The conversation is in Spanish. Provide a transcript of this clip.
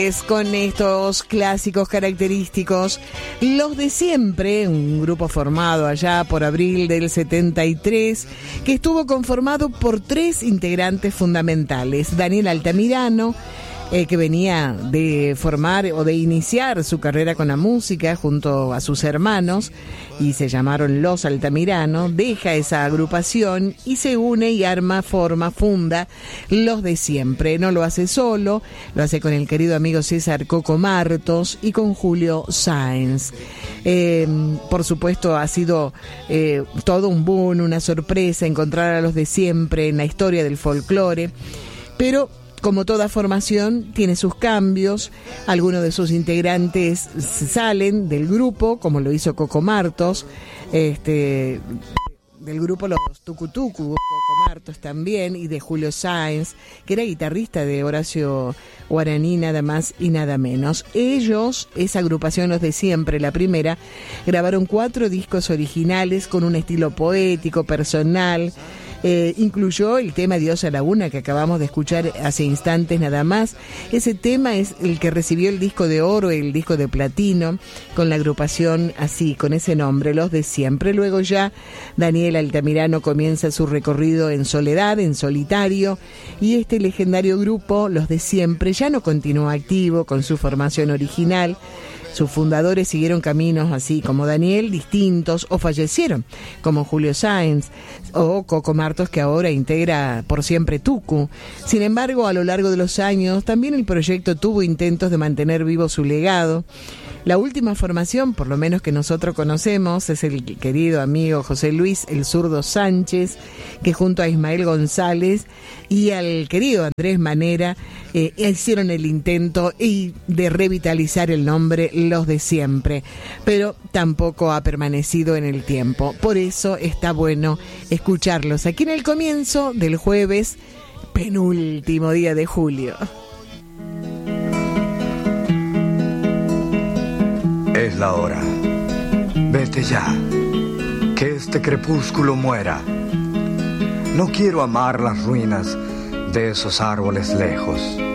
Con estos clásicos característicos, Los de Siempre, un grupo formado allá por abril del 73, que estuvo conformado por 3 integrantes fundamentales: Daniel Altamirano, que venía de formar o de iniciar su carrera con la música junto a sus hermanos y se llamaron Los Altamirano, deja esa agrupación y se une y funda Los de Siempre. No lo hace solo, lo hace con el querido amigo César Coco Martos y con Julio Sáenz. Por supuesto ha sido todo un boom, una sorpresa encontrar a Los de Siempre en la historia del folclore, pero como toda formación, tiene sus cambios. Algunos de sus integrantes salen del grupo, como lo hizo Coco Martos, del grupo Los Tucutucu, Coco Martos también, y de Julio Sáenz, que era guitarrista de Horacio Guaraní, nada más y nada menos. Ellos, esa agrupación Los de Siempre, la primera, grabaron 4 discos originales con un estilo poético, personal. Incluyó el tema Diosa Laguna que acabamos de escuchar hace instantes nada más. Ese tema es el que recibió el disco de oro, el disco de platino, con la agrupación así, con ese nombre, Los de Siempre. Luego ya Daniel Altamirano comienza su recorrido en soledad, en solitario, y este legendario grupo, Los de Siempre, ya no continúa activo con su formación original. Sus fundadores siguieron caminos así como Daniel, distintos, o fallecieron, como Julio Sáenz o Coco Martos, que ahora integra Por Siempre Tucu. Sin embargo, a lo largo de los años, también el proyecto tuvo intentos de mantener vivo su legado. La última formación, por lo menos que nosotros conocemos, es el querido amigo José Luis El Zurdo Sánchez, que junto a Ismael González y al querido Andrés Manera hicieron el intento de revitalizar el nombre Los de Siempre, pero tampoco ha permanecido en el tiempo. Por eso está bueno escucharlos aquí en el comienzo del jueves, penúltimo día de julio. Es la hora. Vete ya. Que este crepúsculo muera. No quiero amar las ruinas de esos árboles lejos.